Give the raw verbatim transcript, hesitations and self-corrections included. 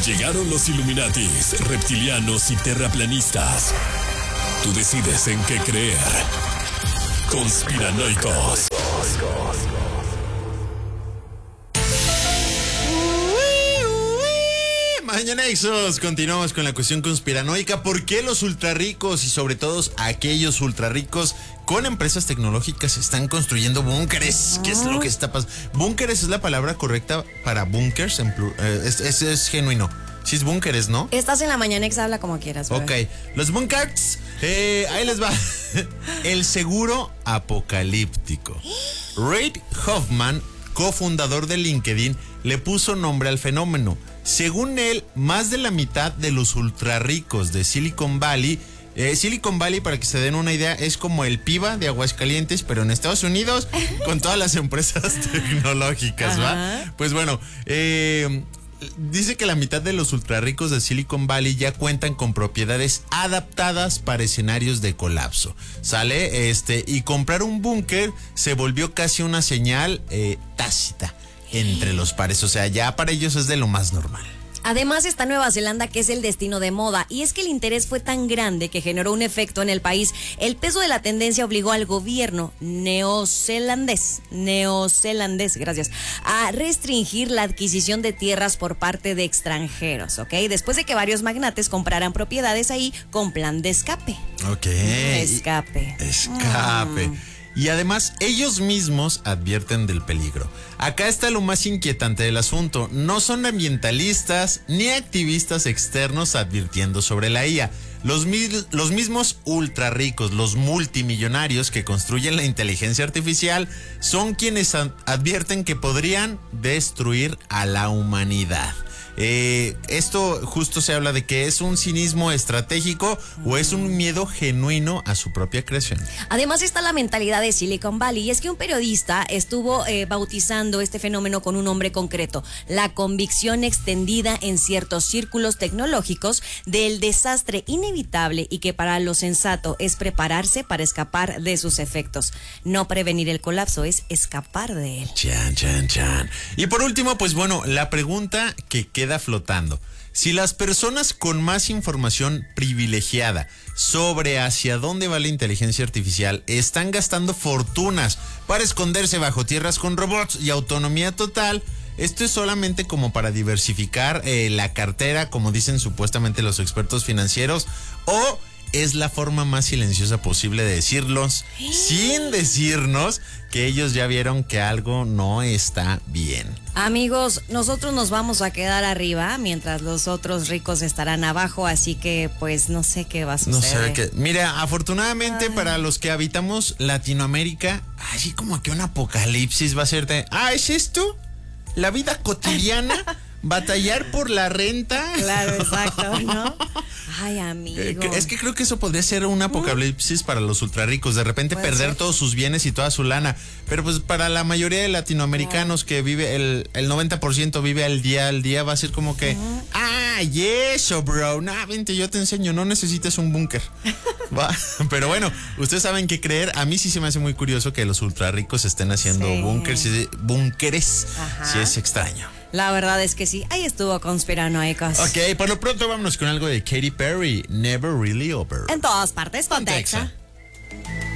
Llegaron los Illuminatis, reptilianos y terraplanistas. Tú decides en qué creer. Conspiranoicos. Mañanexos, continuamos con la cuestión conspiranoica. ¿Por qué los ultrarricos y sobre todo aquellos ultrarricos con empresas tecnológicas están construyendo búnkeres? ¿Qué es lo que está pasando? Búnkeres es la palabra correcta para búnkers, en plur- eh, es, es, es genuino. Si es búnkeres, ¿no? Estás en la Mañanex, habla como quieras. ¿Verdad? Ok, los bunkers, eh, ahí les va. El seguro apocalíptico. Reid Hoffman, cofundador de LinkedIn, le puso nombre al fenómeno. Según él, más de la mitad de los ultrarricos de Silicon Valley, eh, Silicon Valley, para que se den una idea, es como el Piva de Aguascalientes, pero en Estados Unidos, con todas las empresas tecnológicas, ¿va? Pues bueno, eh... dice que la mitad de los ultrarricos de Silicon Valley ya cuentan con propiedades adaptadas para escenarios de colapso. ¿Sale? Este, y comprar un búnker se volvió casi una señal eh, tácita entre los pares. O sea, ya para ellos es de lo más normal. Además está Nueva Zelanda, que es el destino de moda, y es que el interés fue tan grande que generó un efecto en el país. El peso de la tendencia obligó al gobierno neozelandés, neozelandés, gracias, a restringir la adquisición de tierras por parte de extranjeros, ¿ok? Después de que varios magnates compraran propiedades ahí con plan de escape. Ok. Escape. Escape. Mm. Y además, ellos mismos advierten del peligro. Acá está lo más inquietante del asunto. No son ambientalistas ni activistas externos advirtiendo sobre la I A. Los, los mismos ultra ricos, los multimillonarios que construyen la inteligencia artificial, son quienes advierten que podrían destruir a la humanidad. Eh, esto justo se habla de que es un cinismo estratégico o es un miedo genuino a su propia creación. Además está la mentalidad de Silicon Valley, y es que un periodista estuvo eh, bautizando este fenómeno con un nombre concreto: la convicción extendida en ciertos círculos tecnológicos del desastre inevitable, y que para lo sensato es prepararse para escapar de sus efectos. No prevenir el colapso, es escapar de él. Chan, chan, chan. Y por último, pues bueno, la pregunta que queda queda flotando. Si las personas con más información privilegiada sobre hacia dónde va la inteligencia artificial están gastando fortunas para esconderse bajo tierras con robots y autonomía total, esto es solamente como para diversificar eh, la cartera, como dicen supuestamente los expertos financieros, o es la forma más silenciosa posible de decirlos sin decirnos que ellos ya vieron que algo no está bien. Amigos, nosotros nos vamos a quedar arriba mientras los otros ricos estarán abajo, así que pues no sé qué va a suceder. No sé qué. Mira, afortunadamente Ay. para los que habitamos Latinoamérica, así como que un apocalipsis va a ser de, ah, ¿es esto? La vida cotidiana. Batallar por la renta. Claro, exacto, ¿no? Ay, amigo. Es que creo que eso podría ser un apocalipsis para los ultrarricos. De repente perder ser? todos sus bienes y toda su lana. Pero pues para la mayoría de latinoamericanos, claro, que vive, el, el noventa por ciento vive al día al día, va a ser como que, uh-huh. ah, y eso, bro. Nah, vente, yo te enseño. No necesitas un búnker. Va. Pero bueno, ustedes saben qué creer. A mí sí se me hace muy curioso que los ultrarricos estén haciendo sí. búnkers, búnkeres. Sí es extraño. La verdad es que sí, ahí estuvo Conspiranoicos. Ok, por lo pronto vámonos con algo de Katy Perry, Never Really Over. En todas partes, Pontexa.